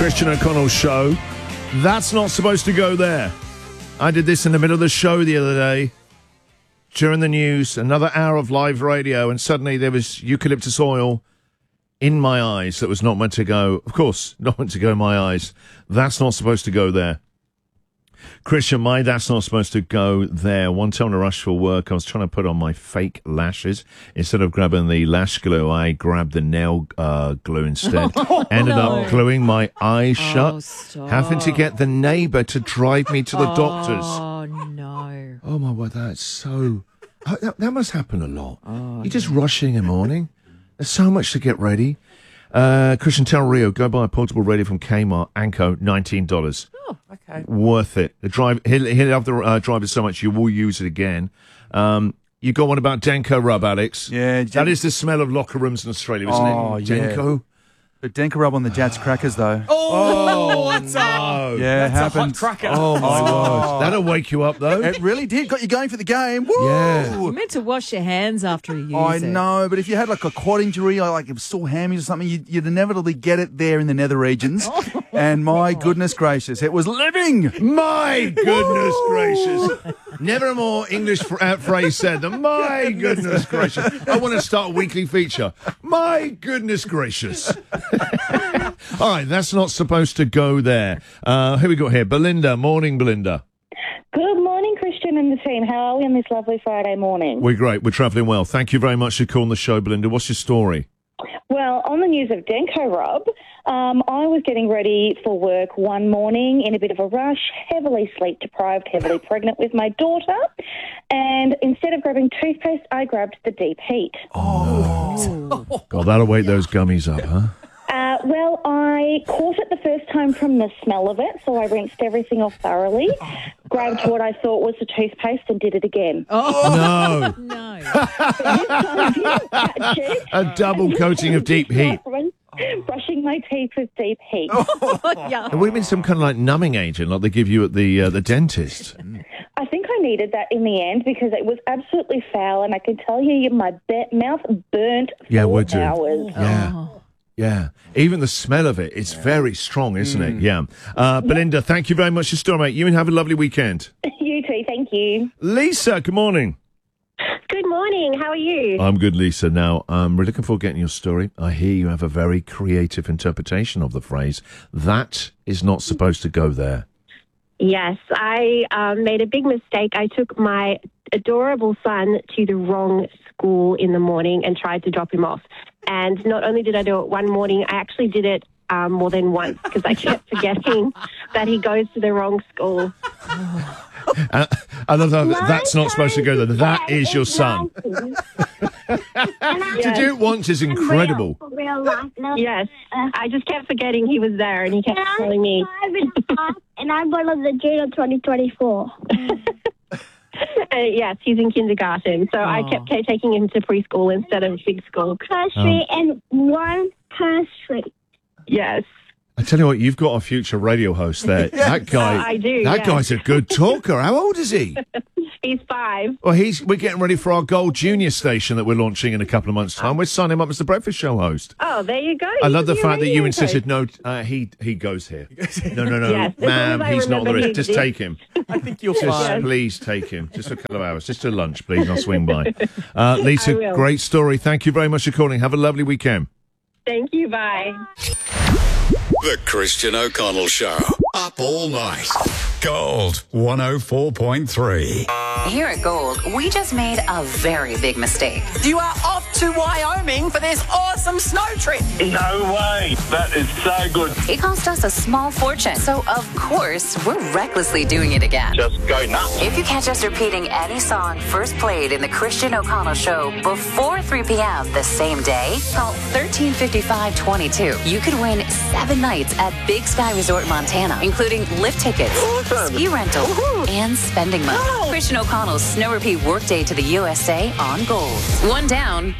Christian O'Connell Show. That's not supposed to go there. I did this in the middle of the show the other day. During the news, another hour of live radio, and suddenly there was eucalyptus oil in my eyes that was not meant to go. Of course, not meant to go in my eyes. That's not supposed to go there. Christian, that's not supposed to go there. One time on a rush for work, I was trying to put on my fake lashes. Instead of grabbing the lash glue, I grabbed the nail glue instead. Ended up gluing my eyes shut, having to get the neighbour to drive me to the doctors. Oh, no. Oh, my word, that's so... That must happen a lot. You're just rushing in the morning. There's so much to get ready. Christian, tell Rio, go buy a portable radio from Kmart, Anko, $19. Oh, okay. Worth it. He'll love the driver so much you will use it again. You got one about Denko Rub, Alex. Yeah. That is the smell of locker rooms in Australia, isn't it? Denko? But Denko Rub on the Jats crackers, though. Oh, what's up? Yeah, it That's happened. a hot cracker. Oh, my word. That'll wake you up, though. It really did. Got you going for the game. Woo! Yeah. You're meant to wash your hands after you use I it. know, but if you had like a quad injury or like sore hammies or something, you'd inevitably get it there in the nether regions. And my goodness gracious, it was living. My goodness gracious. Never a more English phrase said than my goodness gracious. I want to start a weekly feature. My goodness gracious. All right, that's not supposed to go there. Who we got here? Belinda. Morning, Belinda. Good morning, Christian and the team. How are we on this lovely Friday morning? We're great. We're travelling well. Thank you very much for calling the show, Belinda. What's your story? Well, on the news of Denko Rub, I was getting ready for work one morning in a bit of a rush, heavily sleep-deprived, heavily pregnant with my daughter, and instead of grabbing toothpaste, I grabbed the Deep Heat. Oh. God, that'll wake those gummies up, huh? Well, I caught it the first time from the smell of it, so I rinsed everything off thoroughly, grabbed what I thought was the toothpaste and did it again. No. No. This time I didn't catch it. A double coating of Deep Heat. Brushing my teeth with Deep Heat. Yeah. It would have been some kind of like numbing agent like they give you at the dentist. I think I needed that in the end because it was absolutely foul, and I can tell you my mouth burnt for hours. Yeah. Yeah. Even the smell of it's very strong, isn't it? Yeah. Belinda, thank you very much for your story, mate. You and have a lovely weekend. You too, thank you. Lisa, good morning. Good morning. How are you? I'm good, Lisa. Now, we're looking forward to getting your story. I hear you have a very creative interpretation of the phrase, that is not supposed to go there. Yes, I made a big mistake. I took my adorable son to the wrong school in the morning and tried to drop him off. And not only did I do it one morning, I actually did it more than once because I kept forgetting that he goes to the wrong school. I love that. That's not supposed to go there. That is your son. To do it once is incredible. Yes, I just kept forgetting he was there and he kept telling me. And I'm one of the June of 2024. Yes, he's in kindergarten. So I kept taking him to preschool instead of big school. Per street and one per street. Yes. I tell you what, you've got a future radio host there. That guy, I do. That guy's a good talker. How old is he? He's 5. Well, we're getting ready for our Gold Junior station that we're launching in a couple of months' time. We're signing him up as the Breakfast Show host. Oh, there you go. I love the fact that you insisted, no, he goes here. No, Yes, as ma'am, long as I he's not on the remember list. Just he take him. I think you'll Just find. please take him. Just for a couple of hours. Just a lunch, please. I'll swing by. Lisa, I will. great story. Thank you very much for calling. Have a lovely weekend. Thank you. Bye. The Christian O'Connell Show. Up all night. Gold 104.3. Here at Gold, we just made a very big mistake. You are off to Wyoming for this awesome snow trip. No way. That is so good. It cost us a small fortune, so of course, we're recklessly doing it again. Just go nuts. If you catch us repeating any song first played in the Christian O'Connell Show before 3 p.m. the same day, call 1355-22. You could win 7 nights at Big Sky Resort Montana, including lift tickets, ski rental, and spending money. Christian O'Connell's Snow Repeat Workday to the USA on Gold. One down,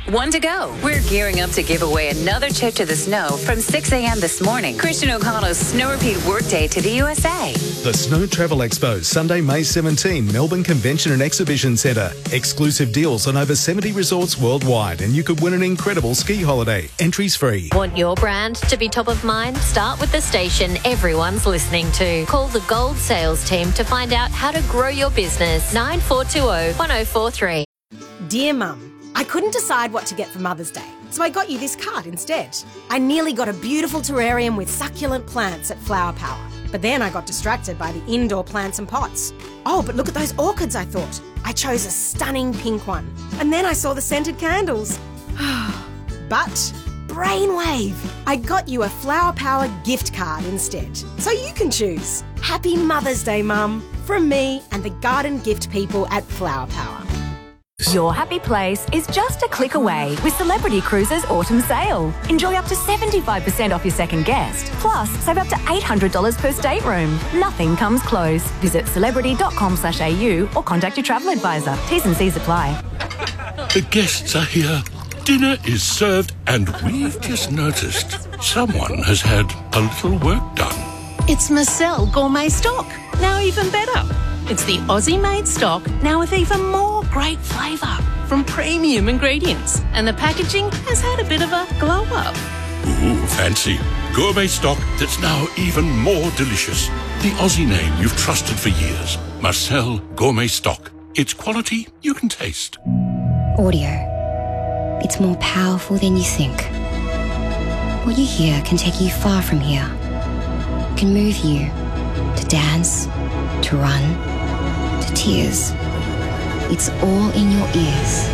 one to go. We're gearing up to give away another trip to the snow from 6 a.m. this morning. Christian O'Connell's Snow Repeat Workday to the USA. The Snow Travel Expo, Sunday, May 17, Melbourne Convention and Exhibition Centre. Exclusive deals on over 70 resorts worldwide, and you could win an incredible ski holiday. Entries free. Want your brand to be top of mind? Start with the station everyone's listening to. Call the Gold Sales team to find out how to grow your business. 9420 1043. Dear Mum, I couldn't decide what to get for Mother's Day, so I got you this card instead. I nearly got a beautiful terrarium with succulent plants at Flower Power, but then I got distracted by the indoor plants and pots. Oh, but look at those orchids, I thought. I chose a stunning pink one, and then I saw the scented candles. But brainwave! I got you a Flower Power gift card instead, so you can choose. Happy Mother's Day, Mum, from me and the garden gift people at Flower Power. Your happy place is just a click away with Celebrity Cruises Autumn Sale. Enjoy up to 75% off your second guest. Plus, save up to $800 per stateroom. Nothing comes close. Visit celebrity.com/au or contact your travel advisor. T's and C's apply. The guests are here. Dinner is served, and we've just noticed someone has had a little work done. It's Marcel Gourmet Stock. Now even better. It's the Aussie-made stock, now with even more great flavour from premium ingredients. And the packaging has had a bit of a glow-up. Ooh, fancy. Gourmet stock that's now even more delicious. The Aussie name you've trusted for years. Marcel Gourmet Stock. It's quality you can taste. Audio. It's more powerful than you think. What you hear can take you far from here. It can move you to dance, to run, to tears. It's all in your ears.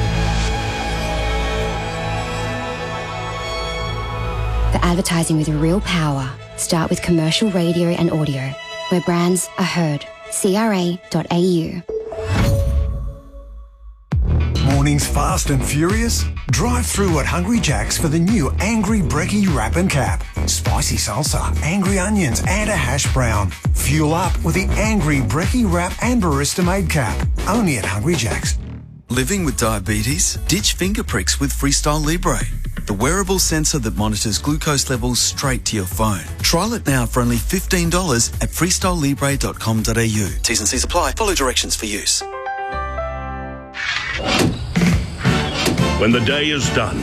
For advertising with real power, start with commercial radio and audio, where brands are heard. CRA.au. Mornings fast and furious? Drive through at Hungry Jack's for the new Angry Brekkie Wrap and Cap. Spicy salsa, angry onions and a hash brown. Fuel up with the Angry Brekkie Wrap and Barista Made Cap. Only at Hungry Jack's. Living with diabetes? Ditch finger pricks with Freestyle Libre, the wearable sensor that monitors glucose levels straight to your phone. Trial it now for only $15 at freestylelibre.com.au. T's and C's apply. Follow directions for use. When the day is done.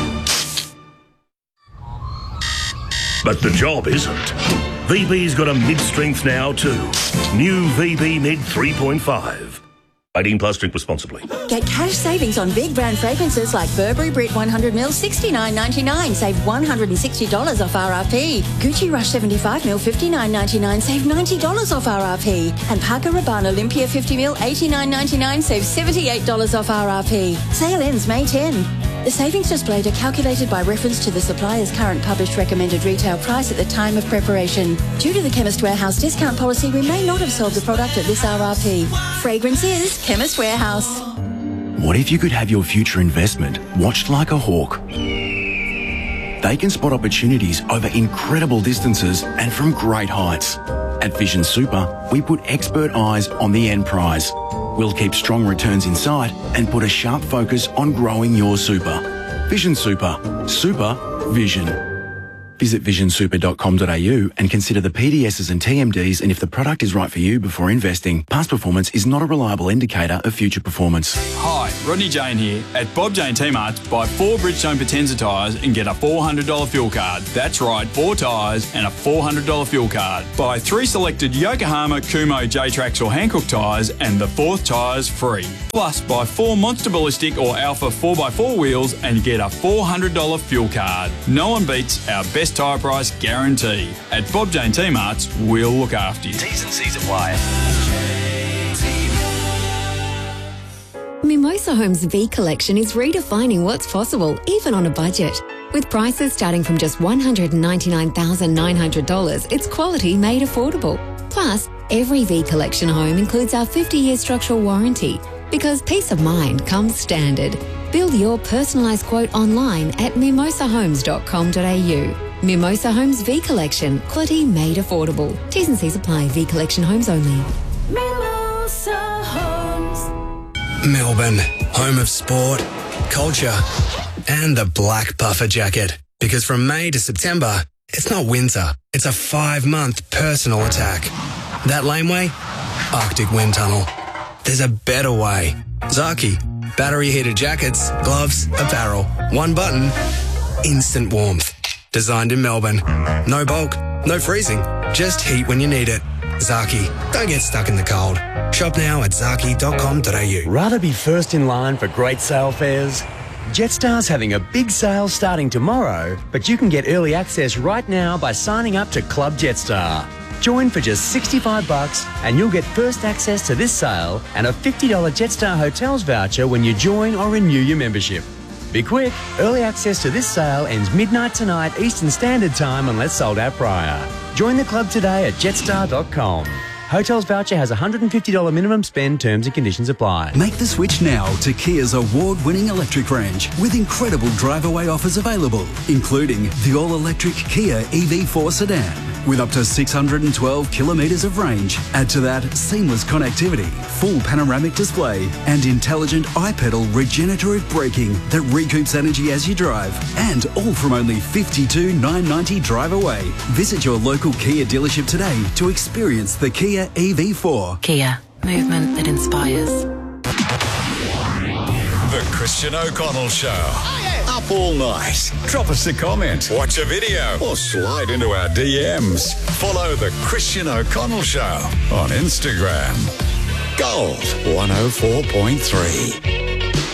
But the job isn't. VB's got a mid-strength now too. New VB Mid 3.5. 18 plus, drink responsibly. Get cash savings on big brand fragrances like Burberry Brit 100ml, $69.99. Save $160 off RRP. Gucci Rush 75ml, $59.99. Save $90 off RRP. And Parker Rabanne Olympia 50ml, $89.99. Save $78 off RRP. Sale ends May 10. The savings displayed are calculated by reference to the supplier's current published recommended retail price at the time of preparation. Due to the Chemist Warehouse discount policy, we may not have sold the product at this RRP. Fragrance is Chemist Warehouse. What if you could have your future investment watched like a hawk? They can spot opportunities over incredible distances and from great heights. At Vision Super, we put expert eyes on the end prize. We'll keep strong returns in sight and put a sharp focus on growing your super. Vision Super. Super Vision. Visit visionsuper.com.au and consider the PDSs and TMDs and if the product is right for you before investing. Past performance is not a reliable indicator of future performance. Hi, Rodney Jane here. At Bob Jane T-Mart, buy 4 Bridgestone Potenza tyres and get a $400 fuel card. That's right, 4 tyres and a $400 fuel card. Buy 3 selected Yokohama, Kumo, J-Trax or Hankook tyres and the 4th tyre's free. Plus, buy 4 Monster Ballistic or Alpha 4x4 wheels and get a $400 fuel card. No one beats our best tyre price guarantee. At Bob Jane T-Marts, we'll look after you. T's and C's apply. Mimosa Homes V Collection is redefining what's possible, even on a budget. With prices starting from just $199,900, it's quality made affordable. Plus, every V Collection home includes our 50-year structural warranty, because peace of mind comes standard. Build your personalised quote online at mimosahomes.com.au. Mimosa Homes V Collection. Quality made affordable. T's and C's apply. V Collection homes only. Mimosa Homes. Melbourne, home of sport, culture, And the black puffer jacket. Because from May to September, it's not winter. It's a 5-month personal attack. That laneway? Arctic Wind Tunnel. There's a better way. Zaki. Battery heated jackets, gloves, apparel. One button. Instant warmth. Designed in Melbourne. No bulk, no freezing. Just heat when you need it. Zaki. Don't get stuck in the cold. Shop now at zaki.com.au. Rather be first in line for great sale fares? Jetstar's having a big sale starting tomorrow, but you can get early access right now by signing up to Club Jetstar. Join for just $65 and you'll get first access to this sale and a $50 Jetstar Hotels voucher when you join or renew your membership. Be quick, early access to this sale ends midnight tonight Eastern Standard Time unless sold out prior. Join the club today at jetstar.com. Hotels voucher has a $150 minimum spend. Terms and conditions apply. Make the switch now to Kia's award-winning electric range with incredible drive-away offers available, including the all-electric Kia EV4 sedan with up to 612 kilometres of range. Add to that seamless connectivity, full panoramic display and intelligent iPedal regenerative braking that recoups energy as you drive. And all from only $52,990 drive away. Visit your local Kia dealership today to experience the Kia EV4. Kia, movement that inspires. The Christian O'Connell Show. Up all night. Drop us a comment, watch a video, or slide into our DMs. Follow The Christian O'Connell Show on Instagram. Gold 104.3.